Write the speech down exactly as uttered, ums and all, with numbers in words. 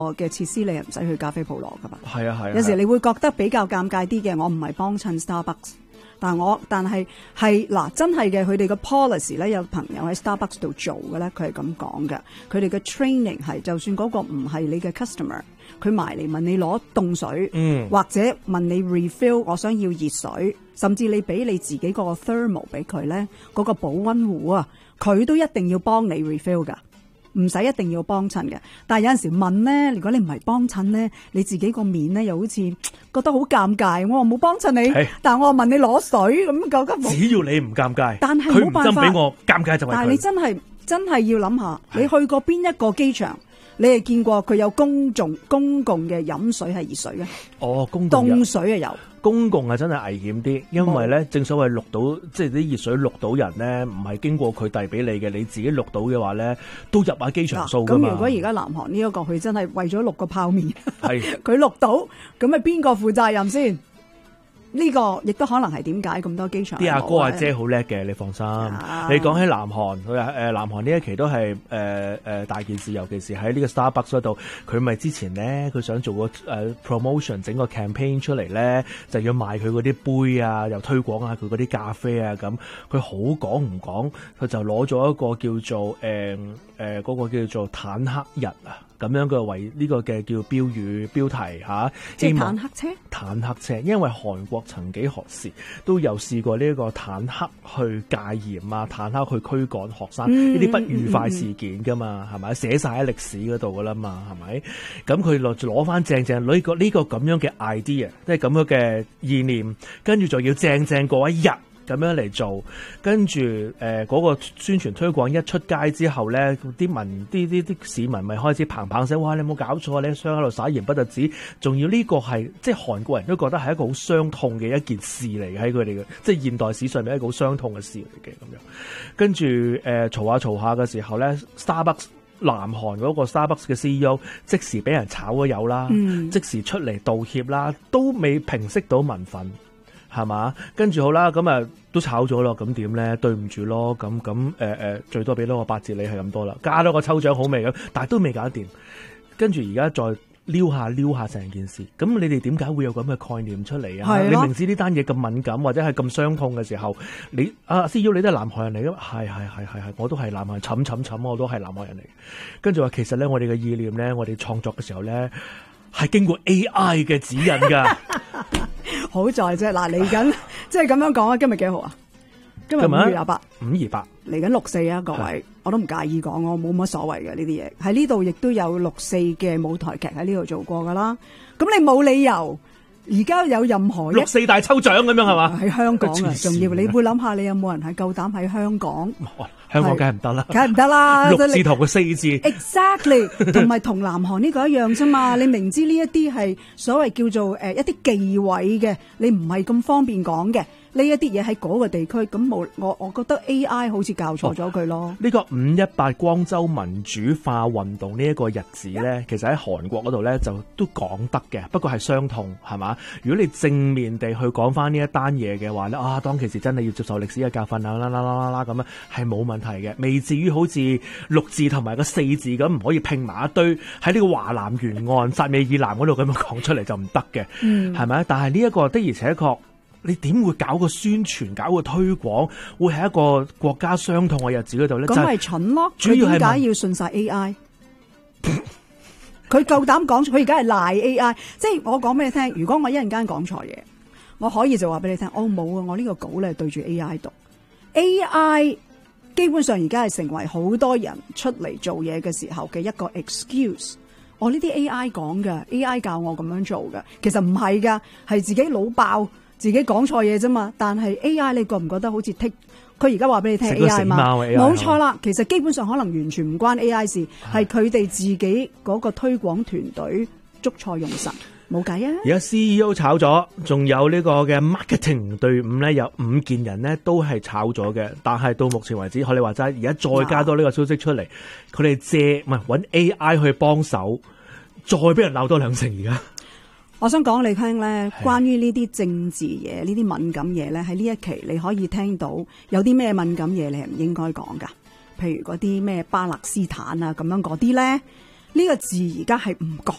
嘅設施，你係唔使去咖啡鋪攞噶嘛。 係啊係啊。 有時你會覺得比較尷尬啲嘅，我唔係幫襯 Starbucks。但我但係係嗱真係嘅，佢哋嘅 policy 咧，有朋友喺 Starbucks 度做嘅咧，佢係咁講嘅。佢哋嘅 training 係，就算嗰個唔係你嘅 customer，佢埋嚟問你攞凍水，嗯，或者問你 refill， 我想要熱水，甚至你俾你自己個 thermal 俾佢咧，嗰個保溫壺啊，佢都一定要幫你 refill 噶。唔使一定要幫襯嘅，但係有陣時問咧，如果你唔係幫襯咧，你自己個面咧又好似覺得好尷尬。我話冇幫襯你，但係我問你攞水咁，究竟只要你唔尷尬， 但係冇辦法佢唔俾我尷尬就係佢。 但係你真係真係要諗下，你去過邊一個機場？你係見過佢有公眾公共嘅飲水係熱水嘅？ 哦，公共凍水啊有。 公共係真係危險啲，因為咧正所謂錄到，即係啲熱水錄到人咧，唔係經過佢遞俾你嘅，你自己錄到嘅話咧，都入下機場數㗎嘛。 咁如果而家南韓呢一個佢真係為咗錄個泡麵， 係佢錄到，咁係邊個負責任先？呢、這個亦都可能係點解咁多機場啲阿哥阿姐好叻嘅，你放心。啊、你講起南韓，佢話誒南韓呢一期都係誒誒大件事，尤其是喺呢個 Starbucks 嗰度，佢咪之前咧佢想做個誒、呃、promotion， 整個 campaign 出嚟咧，就要賣佢嗰啲杯啊，又推廣下佢嗰啲咖啡啊咁。佢好講唔講，佢就攞咗一個叫做誒誒嗰個叫做坦克日啊。咁樣嘅為呢個嘅叫標語標題嚇， 即係坦克車。 坦克車，因為韓國曾幾何時都有試過呢個坦克去戒嚴啊，坦克去驅趕學生呢啲、嗯、不愉快事件噶嘛，係、嗯、咪？寫晒喺歷史嗰度噶啦嘛，係咪？咁佢攞攞翻正正呢個呢個咁樣嘅 idea， 即係咁樣嘅意念，跟住就要正正嗰一日。咁樣嚟做，跟住誒嗰個宣傳推廣一出街之後咧，啲民啲啲啲市民咪開始砰砰聲，哇！你有冇搞錯？你喺箱喺度撒鹽不特止，仲要呢個係即係韓國人都覺得係一個好傷痛嘅一件事嚟嘅，喺佢哋嘅即係現代史上面一個好傷痛嘅事嚟嘅咁樣。跟住誒嘈下嘈下嘅時候咧 ，Starbucks 南韓嗰個 Starbucks 嘅 C E O 即時俾人炒咗魷啦，嗯、即時出嚟道歉啦，都未平息到民憤。係嘛？跟住好啦，咁啊都炒咗咯，咁點咧？對唔住咯，咁咁誒誒，最多俾多個八折你係咁多啦，加多個抽獎好味咁，但係都未搞掂。跟住而家再撩下撩下成件事，咁你哋點解會有咁嘅概念出嚟啊？你明知呢單嘢咁敏感或者係咁傷痛嘅時候，你啊 C E O 你都係南韓人嚟㗎，係係係係係，我都係南韓人，冚冚冚，我都係南韓人嚟。跟住話其實咧，我哋嘅意念咧，我哋創作嘅時候咧，係經過 A I 嘅指引㗎。 好在啫，嗱嚟緊，即係咁樣講啊！今日幾號啊？今日五月廿八， 五二八嚟緊六四啊！各位，我都唔介意講，我冇乜所謂嘅呢啲嘢。喺呢度亦都有六四嘅舞台劇喺呢度做過噶啦。咁你冇理由而家有任何六四大抽獎咁樣係嘛？喺香港啊，仲要你會諗下，你有冇人係夠膽喺香港？ 香港梗係唔得啦， 梗係唔得啦！ 六字頭嘅四字 ，exactly， 同埋同南韓呢個一樣啫嘛。你明知呢一啲係所謂叫做誒一啲忌諱嘅，你唔係咁方便講嘅。呢一啲嘢喺嗰個地區，咁冇我，我覺得 A I 好似教錯咗佢咯。 呢、哦這個五一八光州民主化運動呢一個日子咧、嗯，其實喺韓國嗰度咧就都講得嘅，不過係傷痛係嘛？如果你正面地去講翻呢一單嘢嘅話咧，啊當其時真係要接受歷史嘅教訓啊啦啦啦啦啦咁樣係冇問題嘅，未至於好似六字同埋個四字咁唔可以拼埋一堆喺呢個華南沿岸、薩美以南嗰度咁樣講出嚟就唔得嘅，係、嗯、咪？但係呢一個的而且確。你點會搞個宣傳、搞個推廣，會喺一個國家傷痛嘅日子嗰度咧？ 咁咪蠢咯！主要係點解要信晒 A I？ 佢夠膽講，佢而家係賴 A I。即係我講俾你聽，如果我一陣間講錯嘢，我可以就話俾你聽，我冇啊！我呢個稿咧對住 A I 讀 A I， 基本上而家係成為好多人出嚟做嘢嘅時候嘅一個 excuse。我呢啲 A I 講嘅 ，A I 教我咁樣做嘅，其實唔係噶，係自己腦爆。自己講錯嘢啫嘛，但係 A I 你覺唔覺得好似剔？佢而家話俾你聽 A I 嘛，冇錯啦。其實基本上可能完全唔關 A I 事，係佢哋自己嗰個推廣團隊捉錯用神，冇計啊！ 而家 C E O 炒咗，仲有呢個嘅 marketing 隊伍咧，有五件人咧都係炒咗嘅。但係到目前為止，學你話齋，而家再加多呢個消息出嚟，佢哋借唔係揾 A I 去幫手，再俾人鬧多兩成而家。 我想講你聽咧，關於呢啲政治嘢、呢啲敏感嘢咧，喺呢一期你可以聽到有啲咩敏感嘢你係唔應該講噶，譬如嗰啲咩巴勒斯坦啊咁樣嗰啲咧， 呢個字而家係唔講